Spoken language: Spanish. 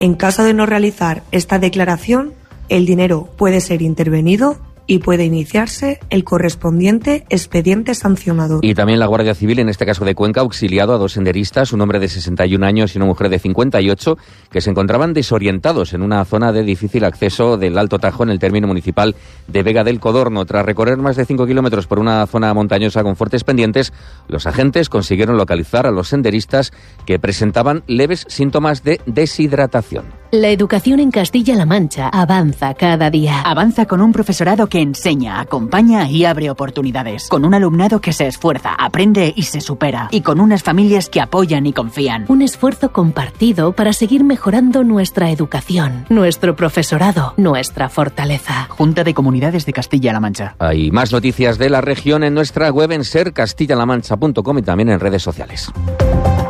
En caso de no realizar esta declaración, el dinero puede ser intervenido y puede iniciarse el correspondiente expediente sancionador. Y también la Guardia Civil, en este caso de Cuenca, ha auxiliado a 2 senderistas, un hombre de 61 años y una mujer de 58, que se encontraban desorientados en una zona de difícil acceso del Alto Tajo en el término municipal de Vega del Codorno. Tras recorrer más de 5 kilómetros por una zona montañosa con fuertes pendientes, los agentes consiguieron localizar a los senderistas que presentaban leves síntomas de deshidratación. La educación en Castilla-La Mancha avanza cada día. Avanza con un profesorado que enseña, acompaña y abre oportunidades. Con un alumnado que se esfuerza, aprende y se supera. Y con unas familias que apoyan y confían. Un esfuerzo compartido para seguir mejorando nuestra educación, nuestro profesorado, nuestra fortaleza. Junta de Comunidades de Castilla-La Mancha. Hay más noticias de la región en nuestra web en sercastillalamancha.com y también en redes sociales.